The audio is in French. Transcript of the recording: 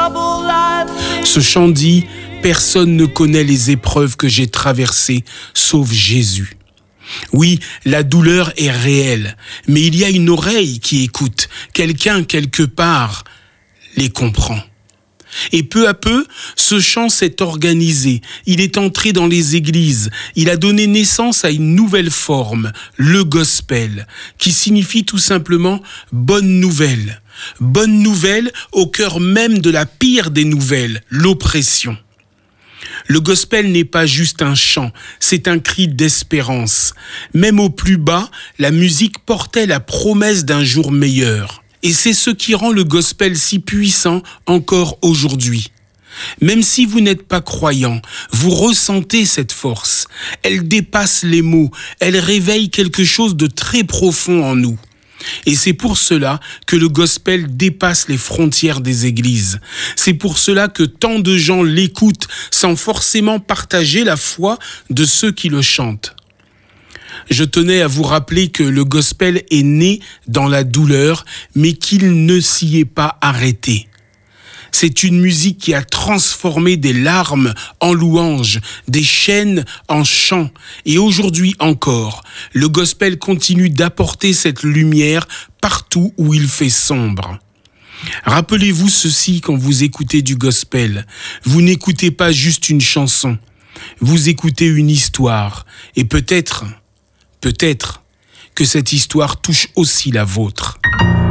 Ce chant dit « Personne ne connaît les épreuves que j'ai traversées, sauf Jésus ». Oui, la douleur est réelle, mais il y a une oreille qui écoute, quelqu'un quelque part les comprend. Et peu à peu, ce chant s'est organisé, il est entré dans les églises, il a donné naissance à une nouvelle forme, le gospel, qui signifie tout simplement « bonne nouvelle ». Bonne nouvelle au cœur même de la pire des nouvelles, l'oppression. Le gospel n'est pas juste un chant, c'est un cri d'espérance. Même au plus bas, la musique portait la promesse d'un jour meilleur. Et c'est ce qui rend le gospel si puissant encore aujourd'hui. Même si vous n'êtes pas croyant, vous ressentez cette force. Elle dépasse les mots, elle réveille quelque chose de très profond en nous. Et c'est pour cela que le gospel dépasse les frontières des églises. C'est pour cela que tant de gens l'écoutent sans forcément partager la foi de ceux qui le chantent. Je tenais à vous rappeler que le gospel est né dans la douleur, mais qu'il ne s'y est pas arrêté. C'est une musique qui a transformé des larmes en louanges, des chaînes en chants. Et aujourd'hui encore, le gospel continue d'apporter cette lumière partout où il fait sombre. Rappelez-vous ceci quand vous écoutez du gospel. Vous n'écoutez pas juste une chanson. Vous écoutez une histoire. Et peut-être que cette histoire touche aussi la vôtre.